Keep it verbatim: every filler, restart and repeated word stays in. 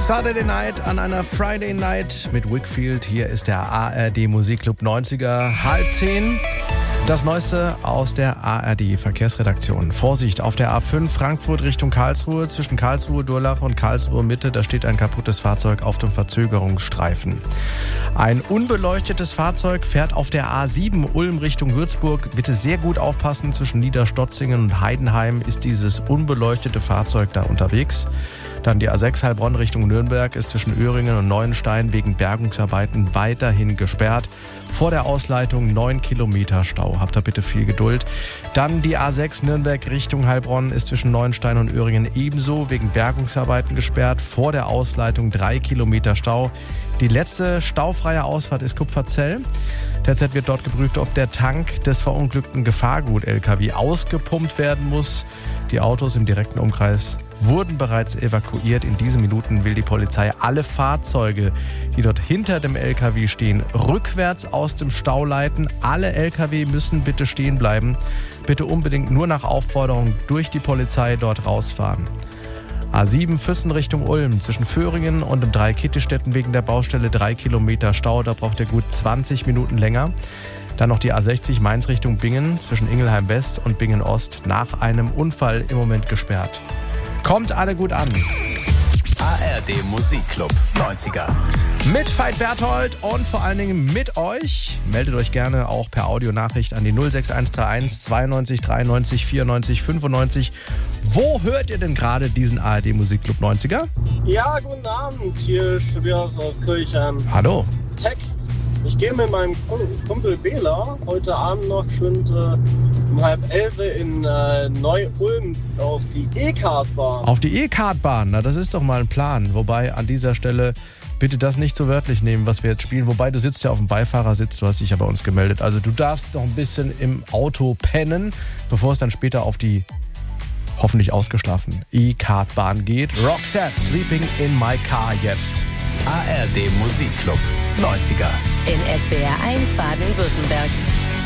Saturday Night an einer Friday Night mit Wickfield. Hier ist der A R D Musikclub neunziger, halb zehn. Das Neueste aus der A R D Verkehrsredaktion. Vorsicht auf der A fünf Frankfurt Richtung Karlsruhe. Zwischen Karlsruhe, Durlach und Karlsruhe Mitte, da steht ein kaputtes Fahrzeug auf dem Verzögerungsstreifen. Ein unbeleuchtetes Fahrzeug fährt auf der A sieben Ulm Richtung Würzburg. Bitte sehr gut aufpassen, zwischen Niederstotzingen und Heidenheim ist dieses unbeleuchtete Fahrzeug da unterwegs. Dann die A sechs Heilbronn Richtung Nürnberg ist zwischen Öhringen und Neuenstein wegen Bergungsarbeiten weiterhin gesperrt. Vor der Ausleitung neun Kilometer Stau. Habt da bitte viel Geduld. Dann die A sechs Nürnberg Richtung Heilbronn ist zwischen Neuenstein und Öhringen ebenso wegen Bergungsarbeiten gesperrt. Vor der Ausleitung drei Kilometer Stau. Die letzte staufreie Ausfahrt ist Kupferzell. Derzeit wird dort geprüft, ob der Tank des verunglückten Gefahrgut-L K W ausgepumpt werden muss. Die Autos im direkten Umkreis wurden bereits evakuiert. In diesen Minuten will die Polizei alle Fahrzeuge, die dort hinter dem L K W stehen, rückwärts aus dem Stau leiten. Alle L K W müssen bitte stehen bleiben. Bitte unbedingt nur nach Aufforderung durch die Polizei dort rausfahren. A sieben Füssen Richtung Ulm, zwischen Föhringen und dem Dreikittelstetten wegen der Baustelle drei Kilometer Stau. Da braucht ihr gut zwanzig Minuten länger. Dann noch die A sechzig Mainz Richtung Bingen, zwischen Ingelheim West und Bingen Ost, nach einem Unfall im Moment gesperrt. Kommt alle gut an. A R D Musikclub neunziger. Mit Veit Berthold und vor allen Dingen mit euch. Meldet euch gerne auch per Audionachricht an die null sechs eins drei eins zweiundneunzig dreiundneunzig vierundneunzig fünfundneunzig. Wo hört ihr denn gerade diesen A R D Musikclub neunziger? Ja, guten Abend. Hier ist Tobias aus Kirchheim. Hallo. Tech. Ich gehe mit meinem Kumpel Bela heute Abend noch schön äh, um halb elf in äh, Neu-Ulm auf die E-Kartbahn. Auf die E-Kartbahn, na das ist doch mal ein Plan. Wobei an dieser Stelle bitte das nicht so wörtlich nehmen, was wir jetzt spielen. Wobei du sitzt ja auf dem Beifahrersitz, du hast dich ja bei uns gemeldet. Also du darfst noch ein bisschen im Auto pennen, bevor es dann später auf die hoffentlich ausgeschlafen E-Kartbahn geht. Roxette, Sleeping in My Car jetzt. A R D Musikclub neunziger. In S W R eins Baden-Württemberg.